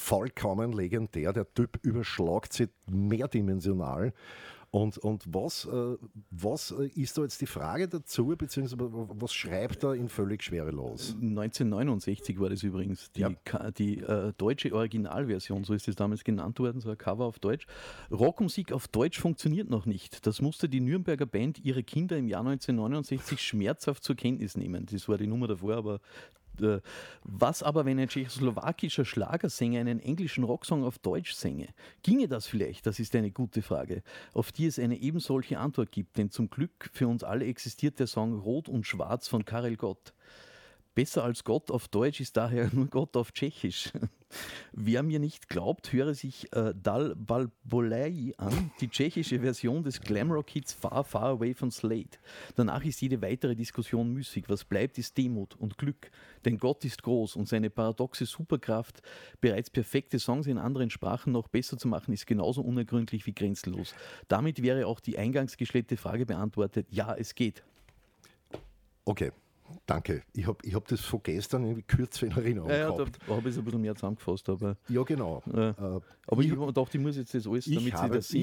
vollkommen legendär. Der Typ überschlagt sich mehrdimensional. Und was ist da jetzt die Frage dazu, beziehungsweise was schreibt er in völlig schwerelos? 1969 war das übrigens, die deutsche Originalversion, so ist es damals genannt worden, so ein Cover auf Deutsch. Rockmusik auf Deutsch funktioniert noch nicht. Das musste die Nürnberger Band Ihre Kinder im Jahr 1969 schmerzhaft zur Kenntnis nehmen. Das war die Nummer davor, aber was aber, wenn ein tschechoslowakischer Schlagersänger einen englischen Rocksong auf Deutsch sänge? Ginge das vielleicht? Das ist eine gute Frage, auf die es eine ebensolche Antwort gibt, denn zum Glück für uns alle existiert der Song Rot und Schwarz von Karel Gott. Besser als Gott auf Deutsch ist daher nur Gott auf Tschechisch. Wer mir nicht glaubt, höre sich Dal Balbolei an, die tschechische Version des Glamrock-Hits Far, Far Away von Slade. Danach ist jede weitere Diskussion müßig. Was bleibt, ist Demut und Glück. Denn Gott ist groß und seine paradoxe Superkraft, bereits perfekte Songs in anderen Sprachen noch besser zu machen, ist genauso unergründlich wie grenzenlos. Damit wäre auch die eingangs gestellte Frage beantwortet. Ja, es geht. Okay. Danke. Ich hab das von gestern irgendwie kürzer in Erinnerung gehabt. Da habe ich es ein bisschen mehr zusammengefasst. Aber, ja, genau. aber ich dachte, ich muss jetzt das alles, damit Sie das